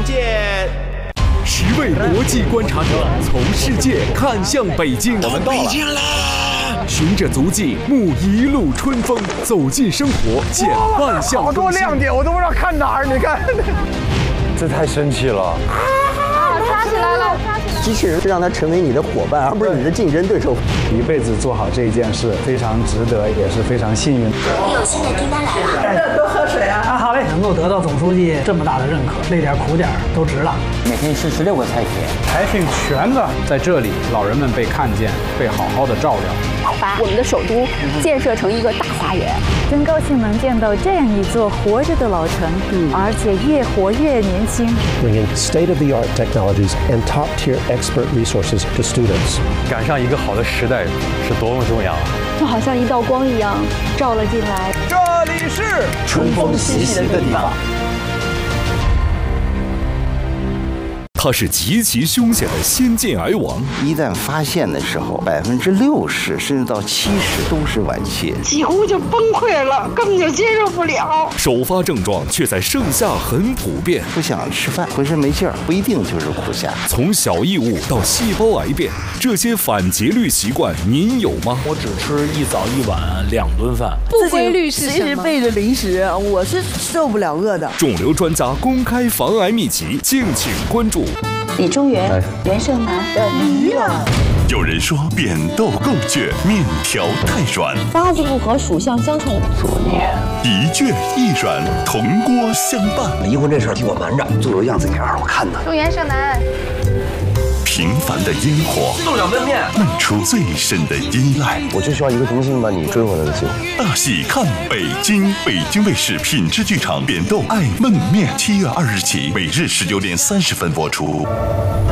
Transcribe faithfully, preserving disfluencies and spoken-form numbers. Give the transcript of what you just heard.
见。 十位国际观察者从世界看向北京， 我们到北京了。 循着足迹，沐一路春风，走进生活，见万象更新。 好多亮点，我都不知道看哪儿。你看，这太神奇了！ 啊，抓起来了！ 机器人是让它成为你的伙伴，而不是你的竞争对手。 一辈子做好这一件事，非常值得，也是非常幸运。 有新的订单来了， 多喝水啊！啊，好嘞，能够得到总书记这么大的认可，累点苦点都值了。 每天吃十六个菜品， 培训全的在这里，老人们被看见，被好好的照料。 把我们的首都建设成一个大花园， 真高兴能见到这样一座活着的老城，嗯、而且越活越年轻。 Bringing state-of-the-art technologies and top-tier expert resources to students。 赶上一个好的时代是多么重要啊！ 就好像一道光一样照了进来。 这里是春风习习的地方。 他是极其凶险的先见癌王， 一旦发现的时候，百分之六十甚至到七十都是晚期， 几乎就崩溃了，根本就接受不了。 首发症状却在盛夏很普遍， 不想吃饭，浑身没劲儿，不一定就是苦夏。 从小异物到细胞癌变，这些反节律习惯您有吗？ 我只吃一早一晚两顿饭。 不规律是什么？ 随时备着零食，我是受不了饿的。 肿瘤专家公开防癌秘籍，敬请关注。 李中原、袁胜男的迷了。 有人说扁豆够倔，面条太软， 八字不合，属相相冲， 作孽。一倔一软，同锅相伴。 离婚这事儿替我瞒着，做个样子给二老看的。 祝袁胜男。 平凡的烟火， 豆角焖面， 漫出最深的依赖。 我就需要一个明星把你追回来的机会。 大戏看北京，北京卫视品质剧场扁豆爱焖面，七月二日起，每日十九点三十分播出。